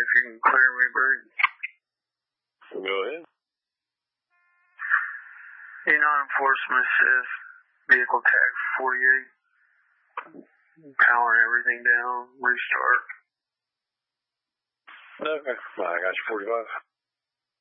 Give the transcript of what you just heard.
if you can clear me, Brigg. Go ahead. Enforcement says vehicle tag 48. Powering everything down. Restart. Okay. I got you 45.